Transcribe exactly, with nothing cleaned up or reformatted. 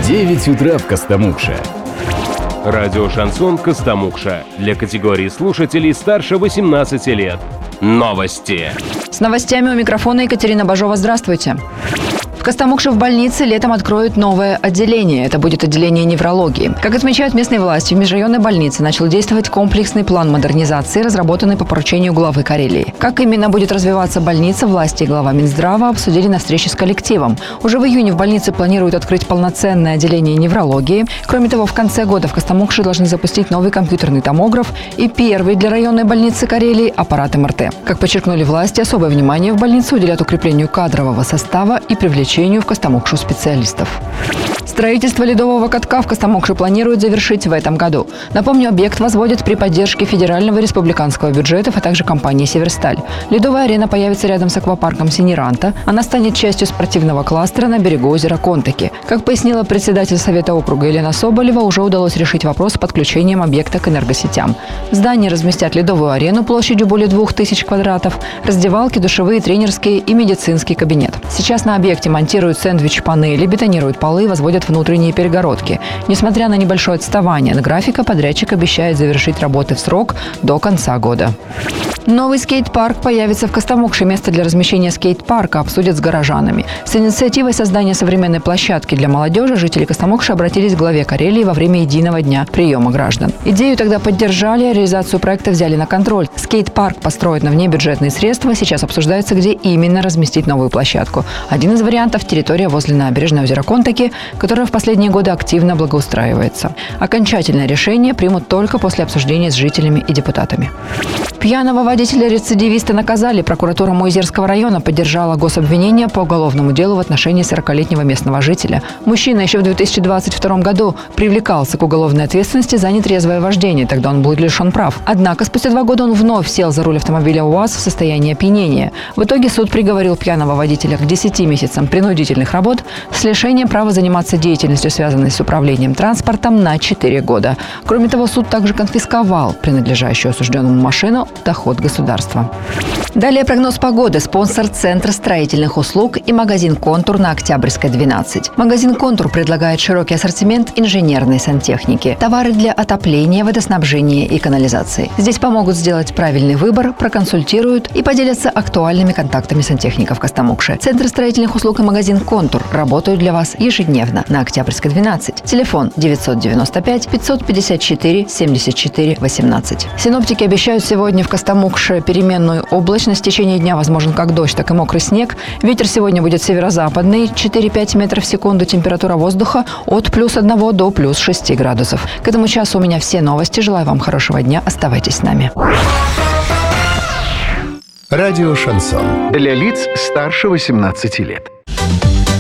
девять утра в Костомукше. Радио «Шансон» Костомукша. Для категории слушателей старше восемнадцати лет. Новости. С новостями у микрофона Екатерина Бажова. Здравствуйте. В Костомукше в больнице летом откроют новое отделение. Это будет отделение неврологии. Как отмечают местные власти, в межрайонной больнице начал действовать комплексный план модернизации, разработанный по поручению главы Карелии. Как именно будет развиваться больница, власти и глава Минздрава обсудили на встрече с коллективом. Уже в июне в больнице планируют открыть полноценное отделение неврологии. Кроме того, в конце года в Костомукше должны запустить новый компьютерный томограф и первый для районной больницы Карелии аппарат эм эр тэ. Как подчеркнули власти, особое внимание в больнице уделят укреплению кадрового состава и привлечению в Костомукшу специалистов. Строительство ледового катка в Костомукше планируют завершить в этом году. Напомню, объект возводят при поддержке федерального и республиканского бюджетов, а также компании «Северсталь». Ледовая арена появится рядом с аквапарком «Синеранта». Она станет частью спортивного кластера на берегу озера Контаки. Как пояснила председатель Совета округа Елена Соболева, уже удалось решить вопрос с подключением объекта к энергосетям. В здании разместят ледовую арену площадью более двух тысяч квадратов, раздевалки, душевые, тренерские и медицинский кабинет. Сейчас на объекте монтируют сэндвич-панели, бетонируют полы, возводят внутренние перегородки. Несмотря на небольшое отставание от графика, подрядчик обещает завершить работы в срок до конца года. Новый скейт-парк появится в Костомукше. Место для размещения скейт-парка обсудят с горожанами. С инициативой создания современной площадки для молодежи жители Костомукши обратились к главе Карелии во время единого дня приема граждан. Идею тогда поддержали, а реализацию проекта взяли на контроль. Скейт-парк построят на внебюджетные средства. Сейчас обсуждается, где именно разместить новую площадку. Один из вариантов – территория возле набережной озера Контаки, которая в последние годы активно благоустраивается. Окончательное решение примут только после обсуждения с жителями и депутатами. Пьяного водителя-рецидивиста наказали. Прокуратура Муизерского района поддержала гособвинение по уголовному делу в отношении сорокалетнего местного жителя. Мужчина еще в две тысячи двадцать втором году привлекался к уголовной ответственности за нетрезвое вождение. Тогда он был лишен прав. Однако спустя два года он вновь сел за руль автомобиля УАЗ в состоянии опьянения. В итоге суд приговорил пьяного водителя к десяти месяцам принудительных работ с лишением права заниматься деятельностью, связанной с управлением транспортом, на четыре года. Кроме того, суд также конфисковал принадлежащую осужденному машину доход государства. Далее прогноз погоды. Спонсор Центр строительных услуг и магазин «Контур» на Октябрьской, двенадцать. Магазин «Контур» предлагает широкий ассортимент инженерной сантехники, товары для отопления, водоснабжения и канализации. Здесь помогут сделать правильный выбор, проконсультируют и поделятся актуальными контактами сантехников Костомукши. Центр строительных услуг и магазин «Контур» работают для вас ежедневно на Октябрьской, двенадцать. Телефон девятьсот девяносто пять пятьсот пятьдесят четыре семьдесят четыре восемнадцать. Синоптики обещают сегодня в Костомукше переменную облачность. В течение дня возможен как дождь, так и мокрый снег. Ветер сегодня будет северо-западный, четыре-пять метров в секунду. Температура воздуха от плюс одного до плюс шести градусов. К этому часу у меня все новости. Желаю вам хорошего дня. Оставайтесь с нами. Радио «Шансон». Для лиц старше восемнадцати лет.